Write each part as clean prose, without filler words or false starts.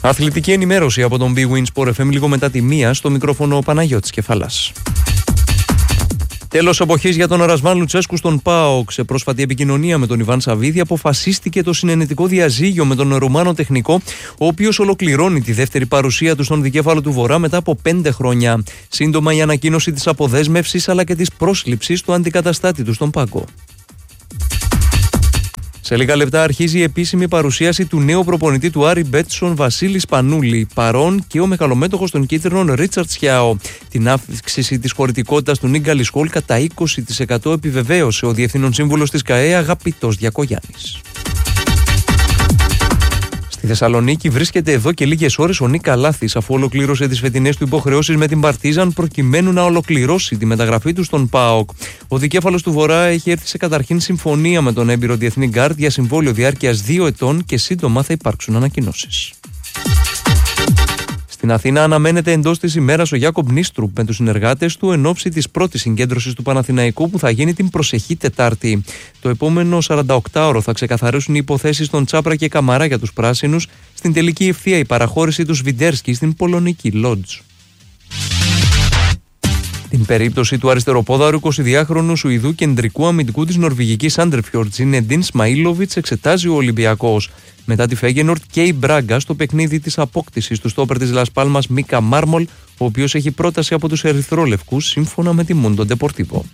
Αθλητική ενημέρωση από τον Big Win Sport FM λίγο μετά τη 1, στο μικρόφωνο ο Παναγιώτης Κεφαλάς. Τέλος εποχής για τον Ρασβάν Λουτσέσκου στον ΠΑΟΚ. Σε πρόσφατη επικοινωνία με τον Ιβάν Σαββίδη αποφασίστηκε το συνενετικό διαζύγιο με τον Ρουμάνο τεχνικό, ο οποίος ολοκληρώνει τη δεύτερη παρουσία του στον δικέφαλο του Βορρά μετά από 5 χρόνια. Σύντομα η ανακοίνωση της αποδέσμευσης αλλά και της πρόσληψης του αντικαταστάτη του στον πάγκο. Σε λίγα λεπτά αρχίζει η επίσημη παρουσίαση του νέου προπονητή του Άρη Μπέτσον, Βασίλη Πανούλη. Παρόν και ο μεγαλομέτωχος των κίτρινων Ρίτσαρτ Σιάο. Την αύξηση της χωρητικότητας του Νίγκαλι Σχόλ κατά 20% επιβεβαίωσε ο Διευθύνων Σύμβουλος της ΚΑΕ Αγαπητός Διακογιάννης. Στη Θεσσαλονίκη βρίσκεται εδώ και λίγες ώρες ο Νίκα Λάθης, αφού ολοκλήρωσε τις φετινές του υποχρεώσεις με την Παρτίζαν προκειμένου να ολοκληρώσει τη μεταγραφή του στον ΠΑΟΚ. Ο δικέφαλος του Βορρά έχει έρθει σε καταρχήν συμφωνία με τον έμπειρο διεθνή γκάρντ για συμβόλαιο διάρκειας 2 ετών και σύντομα θα υπάρξουν ανακοινώσεις. Στην Αθήνα αναμένεται εντός της ημέρας ο Γιάκομπ Νίστρουπ με τους συνεργάτες του εν ώψη της πρώτης συγκέντρωσης του Παναθηναϊκού που θα γίνει την προσεχή Τετάρτη. Το επόμενο 48ωρο θα ξεκαθαρίσουν οι υποθέσεις των Τσάπρα και Καμαρά για τους πράσινους, στην τελική ευθεία η παραχώρηση του Σβιντέρσκι στην πολωνική Λότζ. Την περίπτωση του αριστεροπόδαρου 22χρονου Σουηδού κεντρικού αμυντικού της νορβηγικής Σάντερφιορτ Ζίνεντιν Σμαΐλοβιτς εξετάζει ο Ολυμπιακός. Μετά τη Φέγενορτ και η Μπράγκα στο παιχνίδι της απόκτησης του στόπερ της Λας Πάλμας Μίκα Μάρμολ, ο οποίος έχει πρόταση από τους Ερυθρόλευκους σύμφωνα με τη Μούντο Ντεπορτίβο.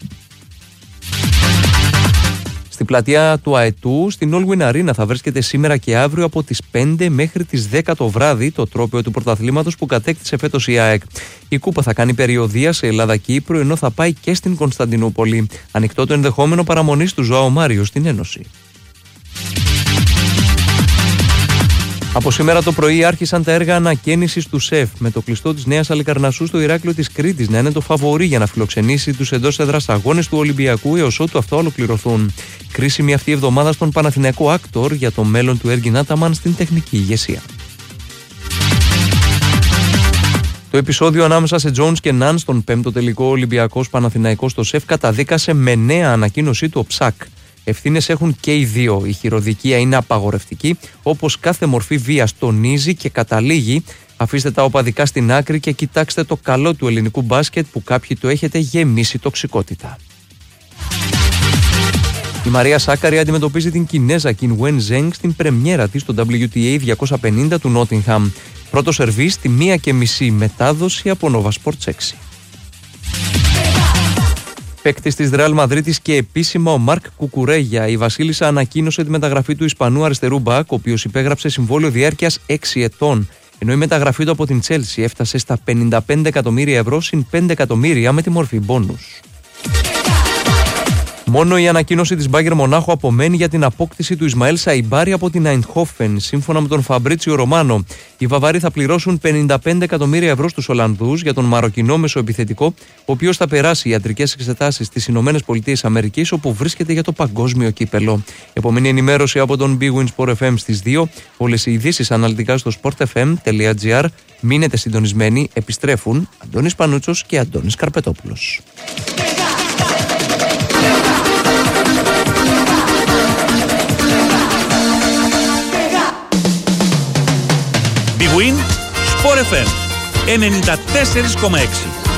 Στην πλατεία του Αετού, στην Όλγουιν Αρίνα, θα βρίσκεται σήμερα και αύριο από τις 5 μέχρι τις 10 το βράδυ το τρόπαιο του πρωταθλήματος που κατέκτησε φέτος η ΑΕΚ. Η Κούπα θα κάνει περιοδεία σε Ελλάδα-Κύπρο, ενώ θα πάει και στην Κωνσταντινούπολη. Ανοιχτό το ενδεχόμενο παραμονής του Ζωάο Μάριο στην Ένωση. Από σήμερα το πρωί άρχισαν τα έργα ανακαίνησης του ΣΕΦ, με το κλειστό της Νέας Αλικαρνασσού στο Ηράκλειο της Κρήτης να είναι το φαβορί για να φιλοξενήσει τους εντός έδρας αγώνες του Ολυμπιακού έως ότου αυτά ολοκληρωθούν. Κρίσιμη αυτή η εβδομάδα στον Παναθηναϊκό Άκτορ για το μέλλον του Έργιν Άταμαν στην τεχνική ηγεσία. Το επεισόδιο ανάμεσα σε Jones και Ναν στον 5ο τελικό Ολυμπιακός Παναθηναϊκός στο ΣΕΦ καταδίκασε με νέα ανακοίνωσή του ο Ψακ. Ευθύνες έχουν και οι δύο. Η χειροδικία είναι απαγορευτική, όπως κάθε μορφή βίας τονίζει και καταλήγει. Αφήστε τα οπαδικά στην άκρη και κοιτάξτε το καλό του ελληνικού μπάσκετ που κάποιοι το έχετε γεμίσει τοξικότητα. Η Μαρία Σάκαρη αντιμετωπίζει την Κινέζα Κιν Γουέν Ζενγκ στην πρεμιέρα της στο WTA 250 του Νότιγχαμ. Πρώτο σερβίς στη 1:30 μετάδοση από Nova Sports 6. Παίκτης της Ρεάλ Μαδρίτης και επίσημα ο Μάρκ Κουκουρέγια. Η Βασίλισσα ανακοίνωσε τη μεταγραφή του Ισπανού αριστερού μπακ, ο οποίος υπέγραψε συμβόλαιο διάρκειας 6 ετών. Ενώ η μεταγραφή του από την Τσέλσι έφτασε στα 55 εκατομμύρια ευρώ συν 5 εκατομμύρια με τη μορφή μπόνους. Μόνο η ανακοίνωση της Μπάγερ Μονάχου απομένει για την απόκτηση του Ισμαήλ Σαϊμπάρη από την Αϊντχόφεν. Σύμφωνα με τον Φαμπρίτσιο Ρωμάνο, οι Βαβαροί θα πληρώσουν 55 εκατομμύρια ευρώ στους Ολλανδούς για τον Μαροκινό μεσοεπιθετικό, ο οποίος θα περάσει ιατρικές εξετάσεις στις ΗΠΑ, όπου βρίσκεται για το παγκόσμιο κύπελο. Επομένη ενημέρωση από τον Big Win Sport FM στις 2. Όλες οι ειδήσεις αναλυτικά στο sportfm.gr. Μείνετε συντονισμένοι, επιστρέφουν Αντώνης Πανούτσος και Αντώνης Καρπετόπουλος. Big Win Sport FM 94,6.